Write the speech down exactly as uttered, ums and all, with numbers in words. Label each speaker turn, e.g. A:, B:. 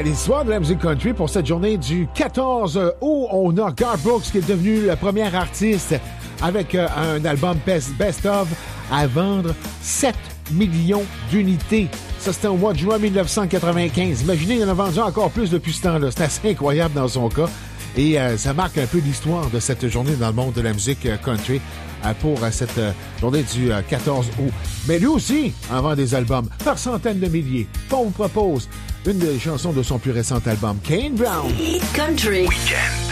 A: l'histoire de la musique country pour cette journée du quatorze août. On a Garth Brooks qui est devenu le premier artiste avec euh, un album Best, Best of à vendre sept millions d'unités. Ça, c'était au mois de juin dix-neuf cent quatre-vingt-quinze. Imaginez, il en a vendu encore plus depuis ce temps-là. C'est assez incroyable dans son cas. Et euh, ça marque un peu l'histoire de cette journée dans le monde de la musique euh, country euh, pour euh, cette euh, journée du euh, quatorze août. Mais lui aussi en vend des albums par centaines de milliers. On vous propose une des chansons de son plus récent album, Kane Brown.
B: Country.
C: Weekend.